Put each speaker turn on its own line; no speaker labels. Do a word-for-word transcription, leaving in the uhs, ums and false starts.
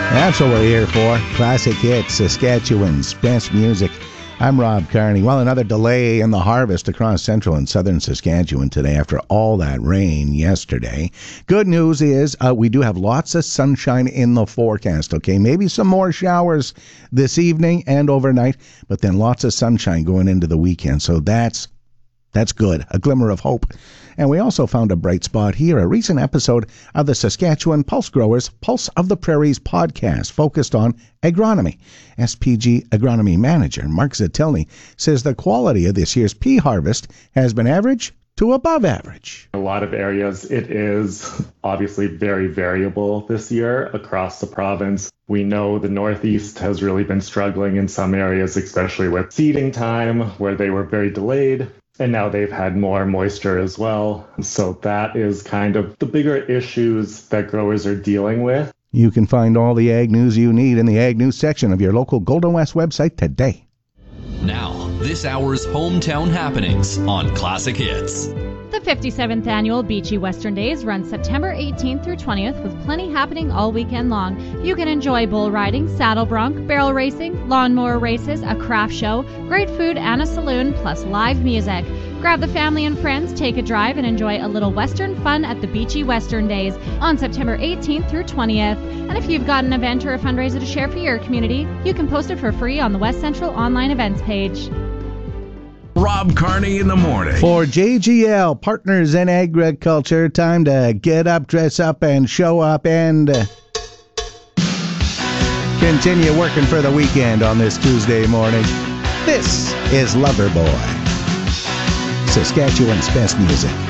That's what we're here for. Classic hits, Saskatchewan's best music. I'm Rob Carney. Well, another delay in the harvest across central and southern Saskatchewan today after all that rain yesterday. Good news is uh, we do have lots of sunshine in the forecast, okay? Maybe some more showers this evening and overnight, but then lots of sunshine going into the weekend. So that's That's good, a glimmer of hope. And we also found a bright spot here, a recent episode of the Saskatchewan Pulse Growers Pulse of the Prairies podcast focused on agronomy. S P G agronomy manager Mark Zatilny says the quality of this year's pea harvest has been average to above average.
A lot of areas, it is obviously very variable this year across the province. We know the Northeast has really been struggling in some areas, especially with seeding time, where they were very delayed. And now they've had more moisture as well. So that is kind of the bigger issues that growers are dealing with.
You can find all the ag news you need in the ag news section of your local Golden West website today.
Now, this hour's hometown happenings on Classic Hits.
The fifty-seventh Annual Beachy Western Days runs September eighteenth through twentieth with plenty happening all weekend long. You can enjoy bull riding, saddle bronc, barrel racing, lawnmower races, a craft show, great food, and a saloon, plus live music. Grab the family and friends, take a drive, and enjoy a little Western fun at the Beachy Western Days on September eighteenth through twentieth. And if you've got an event or a fundraiser to share for your community, you can post it for free on the West Central online events page.
Rob Carney in the morning.
For J G L, Partners in Agriculture, time to get up, dress up, and show up and uh, continue working for the weekend on this Tuesday morning. This is Loverboy, Saskatchewan's best music.